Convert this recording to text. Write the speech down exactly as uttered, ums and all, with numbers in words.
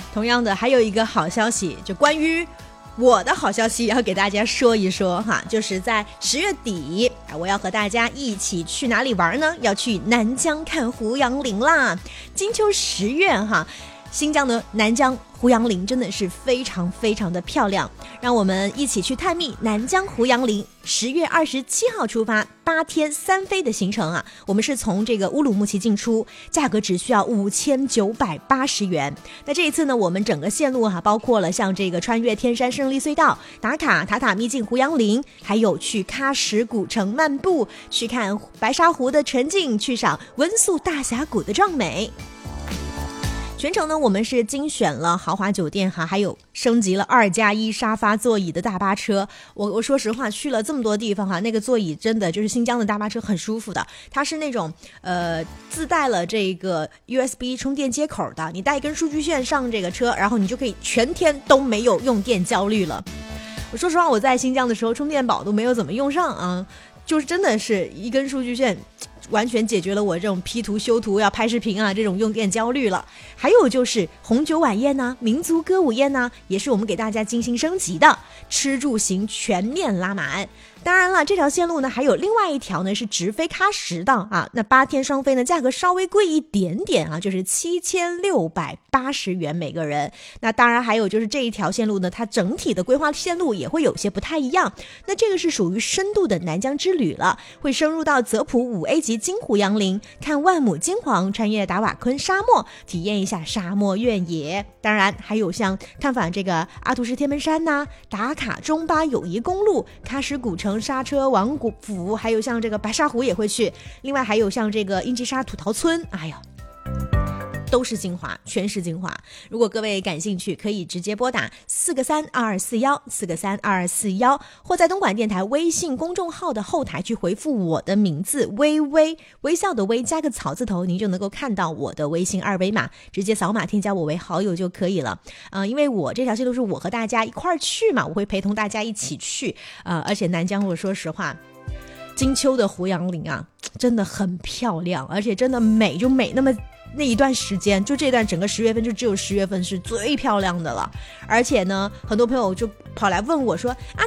同样的，还有一个好消息，就关于我的好消息要给大家说一说哈，就是在十月底，我要和大家一起去哪里玩呢？要去南疆看胡杨林啦。金秋十月哈，新疆的南疆胡杨林真的是非常非常的漂亮，让我们一起去探秘南疆胡杨林。十月二十七号出发，八天三飞的行程啊，我们是从这个乌鲁木齐进出，价格只需要五千九百八十元。那这一次呢，我们整个线路哈、啊，包括了像这个穿越天山胜利隧道、打卡塔塔秘境胡杨林，还有去喀什古城漫步，去看白沙湖的沉静，去赏温宿大峡谷的壮美。全程呢，我们是精选了豪华酒店哈，还有升级了二加一沙发座椅的大巴车。我我说实话，去了这么多地方哈，那个座椅真的就是新疆的大巴车很舒服的，它是那种呃自带了这个 U S B 充电接口的，你带一根数据线上这个车，然后你就可以全天都没有用电焦虑了。我说实话，我在新疆的时候充电宝都没有怎么用上啊，就是真的是一根数据线完全解决了我这种 P 图修图要拍视频啊这种用电焦虑了。还有就是红酒晚宴呢、啊、民族歌舞宴呢、啊、也是我们给大家精心升级的，吃住行全面拉满。当然了，这条线路呢还有另外一条呢是直飞喀什的啊，那八天双飞呢价格稍微贵一点点啊，就是七千六百八十元每个人。那当然还有就是这一条线路呢，它整体的规划线路也会有些不太一样。那这个是属于深度的南疆之旅了，会深入到泽普五 A 级金胡杨林，看万亩金黄，穿越达瓦昆沙漠，体验一下沙漠越野。当然还有像看访这个阿图什天门山呐、啊、打卡中巴友谊公路、喀什古城刹车王古府，还有像这个白沙湖也会去，另外还有像这个英吉沙土陶村，哎呀都是精华，全是精华。如果各位感兴趣，可以直接拨打四个三二二四幺四个三二二四幺，或在东莞电台微信公众号的后台去回复我的名字微微，微笑的微加个草字头，您就能够看到我的微信二维码，直接扫码添加我为好友就可以了。呃，因为我这条线路是我和大家一块儿去嘛，我会陪同大家一起去。呃，而且南疆我说实话，金秋的胡杨林啊，真的很漂亮，而且真的美就美那么那一段时间，就这段整个十月份就只有十月份是最漂亮的了。而且呢，很多朋友就跑来问我说啊，